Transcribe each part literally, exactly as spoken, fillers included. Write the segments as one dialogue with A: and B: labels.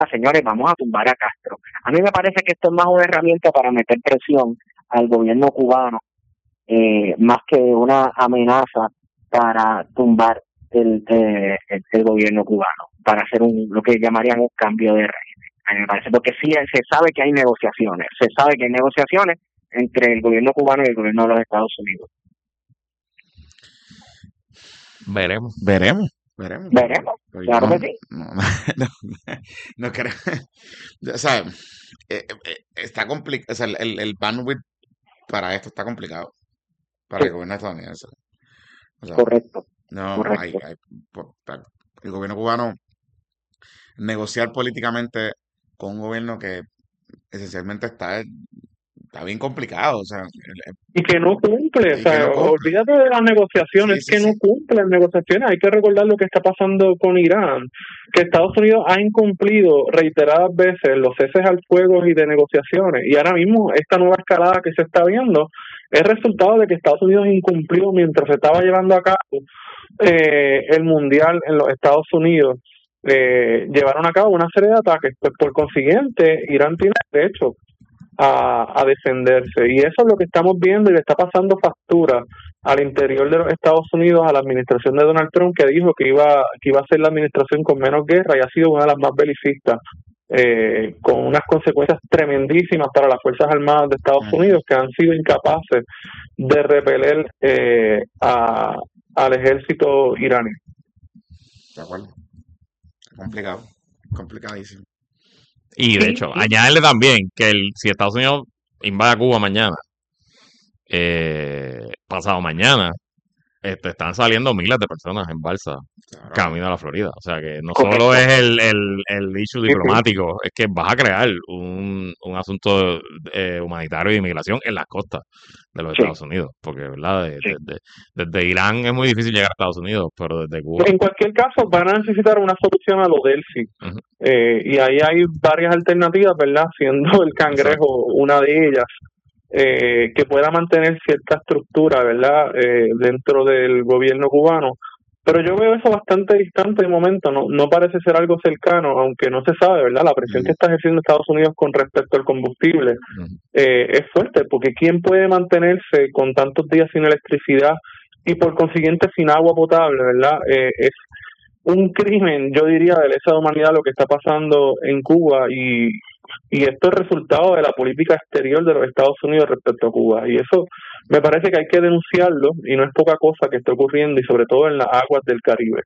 A: señores, vamos a tumbar a Castro. A mí me parece que esto es más una herramienta para meter presión al gobierno cubano, eh, más que una amenaza para tumbar el, eh, el, el gobierno cubano, para hacer un lo que llamarían un cambio de régimen. A mí me parece, porque sí se sabe que hay negociaciones, se sabe que hay negociaciones entre el gobierno cubano y el gobierno de los Estados Unidos.
B: Veremos.
C: Veremos. Veremos.
A: Veremos,
C: Pero
A: claro
C: no,
A: que sí.
C: no, no, no creo. O sea, eh, eh, está complicado. O sea, el, el bandwidth para esto está complicado. Para
A: Sí.
C: el gobierno estadounidense. O sea,
A: Correcto,
C: no,
A: correcto.
C: hay, hay, por- pa- el gobierno cubano negociar políticamente con un gobierno que esencialmente está, está bien complicado. O sea, el-
D: Y que no cumple, o
C: y que
D: sea,
C: no cumple.
D: olvídate de las negociaciones,
C: Sí,
D: que
C: sí,
D: no
C: sí.
D: cumplen negociaciones. Hay que recordar lo que está pasando con Irán, que Estados Unidos ha incumplido reiteradas veces los ceses al fuego y de negociaciones, y ahora mismo esta nueva escalada que se está viendo es resultado de que Estados Unidos incumplió mientras se estaba llevando a cabo eh, el mundial en los Estados Unidos. Eh, llevaron a cabo una serie de ataques, pues por consiguiente Irán tiene derecho a, a defenderse, y eso es lo que estamos viendo, y le está pasando factura al interior de los Estados Unidos a la administración de Donald Trump, que dijo que iba que iba a ser la administración con menos guerra, y ha sido una de las más belicistas, eh, con unas consecuencias tremendísimas para las Fuerzas Armadas de Estados
C: Ujú.
D: Unidos, que han sido incapaces de repeler eh, a, al ejército iraní.
C: De acuerdo. Complicado. Complicadísimo.
B: Y de
A: Sí,
B: hecho,
A: sí.
B: añadirle también que el, si Estados Unidos invade a Cuba mañana, eh, pasado mañana, este, están saliendo miles de personas en balsa
C: Claro.
B: camino a la Florida. O sea que no
A: Correcto.
B: solo es el, el, el issue
A: Sí, sí.
B: diplomático, es que vas a crear un, un asunto eh, humanitario de inmigración en las costas de los
A: Sí.
B: Estados Unidos. Porque, ¿verdad? De-
A: Sí.
B: de- de- desde Irán es muy difícil llegar a Estados Unidos, pero desde Cuba.
D: En cualquier caso, van a necesitar una solución a lo Delphi.
B: Ujú.
D: Eh, y ahí hay varias alternativas, ¿verdad? Siendo el cangrejo una de ellas, eh, que pueda mantener cierta estructura, ¿verdad? Eh, dentro del gobierno cubano. Pero yo veo eso bastante distante de momento, no no parece ser algo cercano, aunque no se sabe, ¿verdad? La presión
C: Ujú.
D: que está ejerciendo Estados Unidos con respecto al combustible
B: Ujú.
D: eh, es fuerte, porque ¿quién puede mantenerse con tantos días sin electricidad y por consiguiente sin agua potable, ¿verdad? Eh, es un crimen, yo diría, de lesa humanidad lo que está pasando en Cuba, y, y esto es resultado de la política exterior de los Estados Unidos respecto a Cuba, y eso me parece que hay que denunciarlo, y no es poca cosa que esté ocurriendo, y sobre todo en las aguas del Caribe.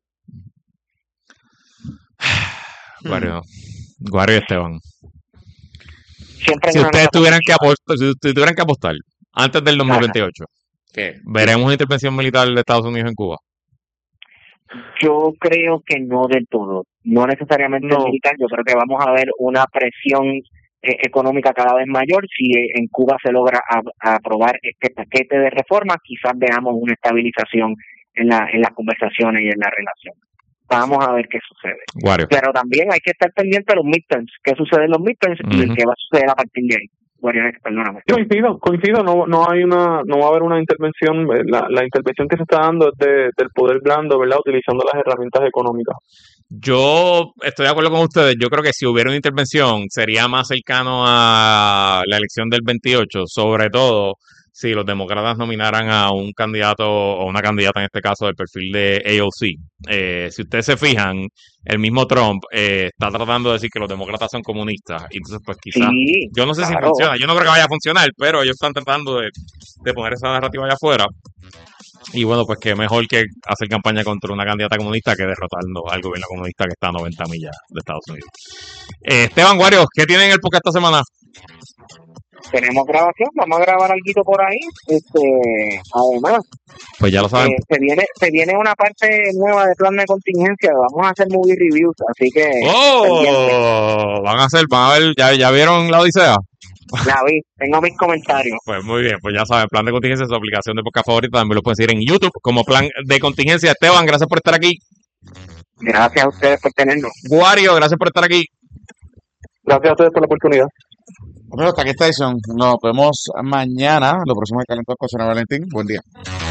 B: Guario, Guario y Esteban.
A: Siempre hay
B: Si
A: una
B: ustedes
A: nota
B: tuvieran que
A: positiva.
B: apostar, si ustedes tuvieran que apostar antes del dos mil veintiocho,
C: ¿Qué?
B: ¿veremos una intervención militar de Estados Unidos en Cuba?
A: Yo creo que no del todo, no necesariamente
D: No.
A: militar. Yo creo que vamos a ver una presión eh, económica cada vez mayor. Si eh, en Cuba se logra a- aprobar este paquete de reformas, quizás veamos una estabilización en la en las conversaciones y en la relación. Vamos a ver qué sucede.
B: Guario.
A: Pero también hay que estar pendiente de los midterms, qué sucede en los midterms y
B: Ujú.
A: qué va a suceder a partir de ahí. Guarionex, perdóname.
D: Coincido, coincido, no no hay una, no va a haber una intervención, eh, la, la intervención que se está dando es de, del poder blando, ¿verdad? Utilizando las herramientas económicas.
B: Yo estoy de acuerdo con ustedes. Yo creo que si hubiera una intervención sería más cercano a la elección del veintiocho, sobre todo si los demócratas nominaran a un candidato o una candidata, en este caso, del perfil de A O C. Eh, si ustedes se fijan, el mismo Trump eh, está tratando de decir que los demócratas son comunistas. Y entonces, pues quizás,
A: Sí,
B: yo no sé si
A: claro.
B: funciona. Yo no creo que vaya a funcionar, pero ellos están tratando de, de poner esa narrativa allá afuera. Y bueno, pues que mejor que hacer campaña contra una candidata comunista que derrotando al gobierno comunista que está a noventa millas de Estados Unidos. Eh, Esteban Guario, ¿qué tienen en el podcast esta semana?
A: Tenemos grabación, vamos a grabar algo por ahí. Este, además,
B: Pues ya lo saben.
A: eh, se viene se viene una parte nueva de plan de contingencia. Vamos a hacer movie reviews, así que pendiente.
B: ¡Oh! Van a hacer, van a ver, ¿ya, ya vieron la Odisea?
A: La vi, tengo mis comentarios.
B: Pues muy bien, pues ya saben, Plan de Contingencia es su aplicación de podcast favorita. También lo pueden seguir en YouTube como Plan de Contingencia. Esteban, gracias por estar aquí.
A: Gracias a ustedes por tenernos.
B: Guario, gracias por estar aquí.
D: Gracias a ustedes por la oportunidad.
C: Bueno, hasta aquí esta edición. Nos vemos mañana. Lo próximo es Calentón con San Valentín. Buen día.